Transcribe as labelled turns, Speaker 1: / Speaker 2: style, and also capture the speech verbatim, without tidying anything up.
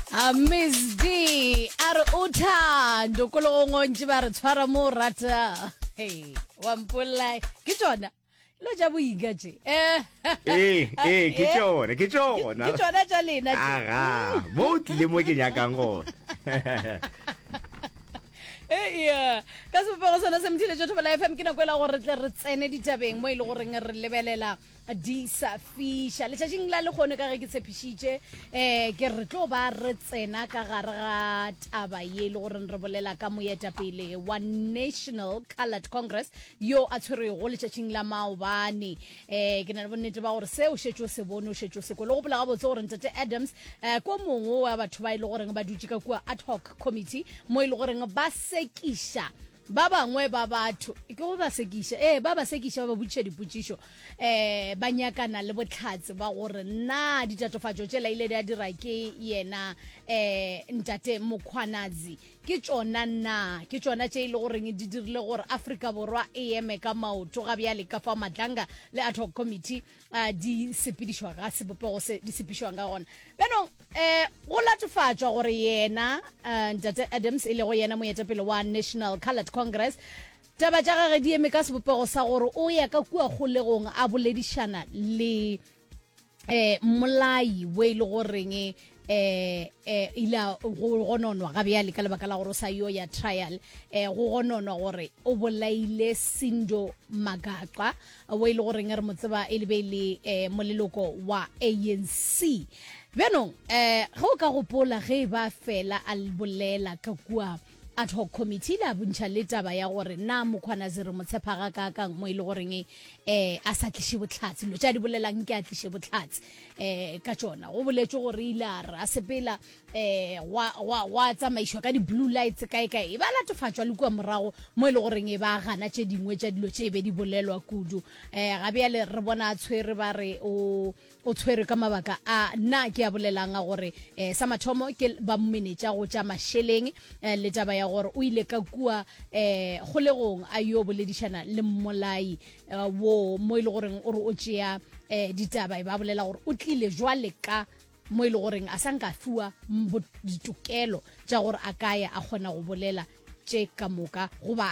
Speaker 1: A Miss D are uthando kolongo ntse ba re tshwara mo rata hey wa mpolla ke tsona lo ja boiga je eh
Speaker 2: eh eh ke tsona ke tsona
Speaker 1: ke tsona tsa lena
Speaker 2: aga mo tlile mo ke nyakang go
Speaker 1: eh ya ka se ba go sona se mthile jo thoba F M ke na kwela gore tle re tsene ditabeng mo ile gore re lebelela di sa fisha le tšatšing la le gone ka ge ke tshepišitše eh ke re tlo ba re tsena ka gare ga taba ye le gore re bolela ka moetapele wa National Coloured Congress yo a tshwerego le tšatšing la maobane eh ke na le bonnete ba gore seo šetšo se bone o šetšo se ko le go bola ga botse gore Ntate Adams eh ko mongwe wa batho ba ile gore ba dutse ka kua ad hoc committee mo ile gore ba sekiša ba bangwe ba batho ke go ba sekisha eh ba ba sekisha ba butše diputšišo eh ba nyakana le botlhatse ba gore na ditatofatšo tše la ile di a dira ke yena eh Ntate Mkhwanazi ke tsona na ke tsona tše ile gore di dirile gore Afrika Borwa e eme ka maoto ga bjale ka fa Madlanga le ad hoc committee di sepedišwa ga sebopego se di sepedišwa ga gona beno eh go latofatšwa gore yena Ntate Adams ile go yena moetapele wa National Coloured Congress taba tša gagwe di eme ka sebopego sa gore o ya ka kua kgolegong a boledišana le eh molai we ile goreng eh eh ila go gononwa ga bjale ka lebaka la gore sa yo ya trial eh go gononwa gore o bolaile Sindo Magaqa we ile goreng re motseba e lebele eh moleloko wa A N C beno eh go ka gopola ge ba fela al bolela ka kua ad hoc committee la buntšha le taba ya gore na Mkhwanazi re motshepaga ka kang mo ile goreng eh a sa tliše botlhatse lo tša di bolelang ke a tliše botlhatse eh ka tsona go boletše gore ila ra sepela eh wa wa wa tsamaišwa ka di blue lights kae kae ba latofatšwa le kua morago mo ile goreng e ba gana tše dingwe tša dilo tše be di bolelwa kudu eh ga bjale re bona a tshwere ba re o o tshwere ka mabaka a na ke a bolelang a gore eh sa mathomo ke ba mmenetša go tša masheleng le taba ya gore o ile ka kua eh kgolegong a yo boledišana le mmolai wo mo ile goreng o re o tšea eh ditaba ba bolela gore o tlile jwale ka mo ile goreng a sanka fua ditokelo tša gore a kaya a kgona go bolela tše ka moka go ba